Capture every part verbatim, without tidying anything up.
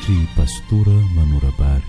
Ry pastora Manorabary.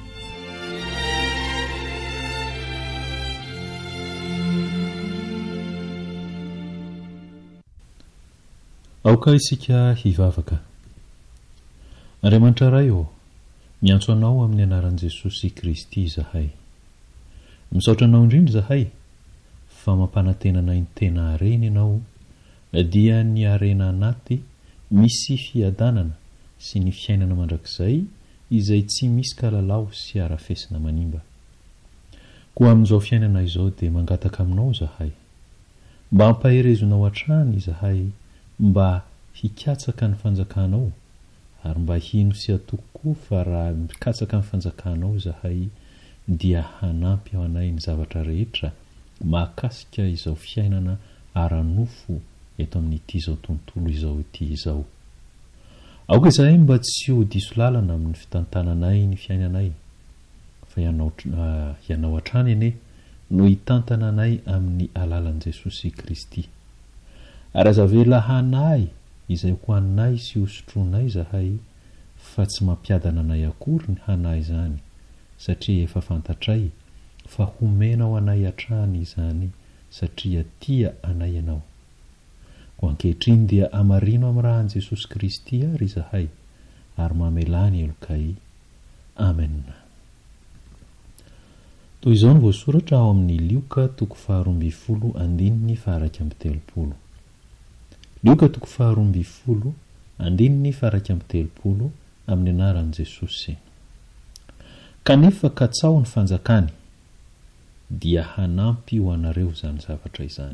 Aoka isika hivavaka. Andriamanitra ray ô, miantso anao amin'ny anaran'i Jesosy Kristy izahay. Misaotra anao indrindra izahay fa mampanantenana ny tena harena ianao dia ny harena anaty misy fiadanana sy ny fiainana mandrakizay izay tsy misy kalalao sy arafesina manimba. Koa amin'izao fiainana izao dia mangataka aminao izahay mba hampaherezonao hatrany izahay, mba hikatsaka ny fanjakanao ary mba hino sy atoko koa fa raha mikatsaka ny fanjakanao izahay dia hanampy ao anay ny zavatra rehetra mahakasika izao fiainana ara-nofo eto amin'ity izao tontolo izao ity izao. Aoka izahay mba tsy ho diso lalana amin'ny fitantananay ny fiainanay fa ianao uh, ianao hatrany ene no hitantana anay amin'ny alalan'i Jesosy Kristy. Ary azavela hanay izay ho anay sy hosotronay izahay fa tsy mampiadana anay akory ny hanay izany, satria efa fantatray fa homena ao anay hatrany izany satria tia anay ianao. Ko ankehitriny dia amarino amin'ny rahan'i Jesosy Kristy ary izahay ary mamelany elokay. Amen. Toy izao ny voasoratra ao amin'ny Lioka toko faharoa ambin'ny folo andininy faharaiky amby telopolo. Lioka toko faharoa ambin'ny folo andininy faharaiky amby telopolo amin'ny anaran'i Jesosy. Kanefa katsao ny fanjakany dia hanampy ho anareo izany zavatra izany.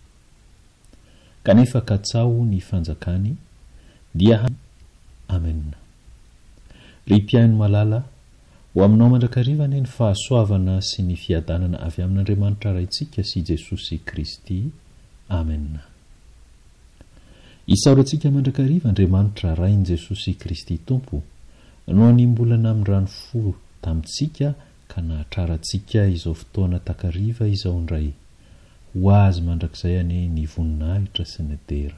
Kanefa katsao ny fanjakany dia hanampy. Amen. Ry mpiaino malala, ho aminao mandrakariva anie ny fahasoavana sy ny fiadanana avy amin'Andriamanitra raintsika sy Jesosy Kristy. Amen. Isaorantsika mandrakariva Andriamanitra rain' Jesosy Kristy Tompo no animbolana amin'ny rano fo tamintsika ka nahatrarantsika izao fotoana takariva izao indray. Ho azy mandrakizay anie ny voninahitra sy ny dera.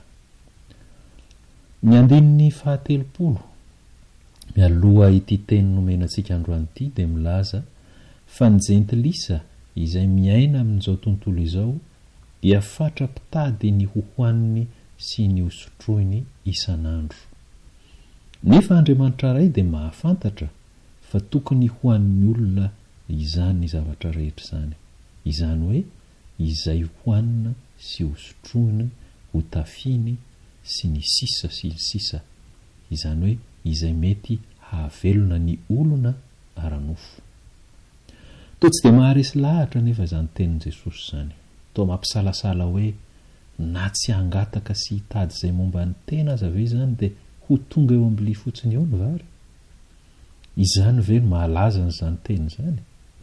Ny andininy fahatelopolo mialoha ity teny nomenantsika androany ity dia milaza fa ny jentilisa izay miaina amin'izao tontolo izao dia fatra-pitady ny hohoaniny sy ny hosotroiny isan'andro. Nefa Andriamanitra ray dia mahafantatra fa tokony hoan'ny olona izany zavatra rehetra izany, izany hoe izay hoanina sy hosotroina, hotafiny sy ny sisa sy ny sisa, izany hoe izay mety hahavelona ny olona ara-nofo. Toa tsy dia maharesy lahatra nefa izany tenin'i Jesosy izany. Toa mampisalasala hoe na tsy hangataka sy hitady izay momba ny tena aza ve izany dia ho tonga eo amin'ny fotsiny eo ny vary. Izany ve mahalaza n'izany teny izany?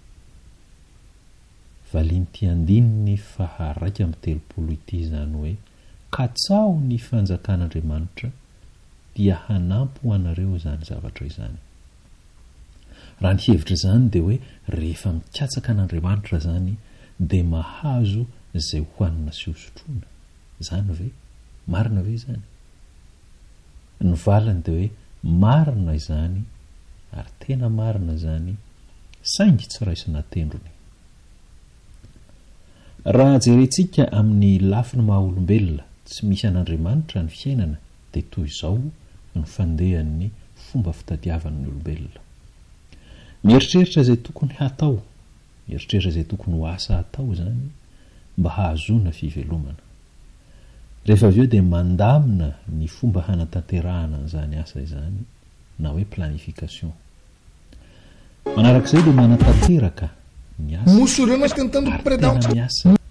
Valin'ity andininy faharaiky amby telopolo ity izany hoe katsao ny fanjakan'Andriamanitra dia hanampy ho anareo izany zavatra izany. Raha ny hevitra izany dia hoe rehefa mikatsaka an'Andriamanitra izany dia mahazo izay hoanina sy hosotroina. Izany ve? Marina ve izany? Ny valany dia hoe marina izany ary tena marina izany, saingy tsy raisina tendrony. Raha jerentsika amin'ny lafiny maha-olombelona tsy misy an'Andriamanitra ny fiainana dia toy izao ny fandehan'ny fomba fitadiavan'ny olombelona. Mieritreritra izay tokony hatao, mieritreritra izay tokony ho asa hatao izany mba hahazoana fivelomana. Rehefa avy eo dia mandamina ny fomba hanatanterahana an'izany asa izany na hoe planification. Manarak'izay dia manatanteraka ny asa. Moço, eu não estou tentando predar um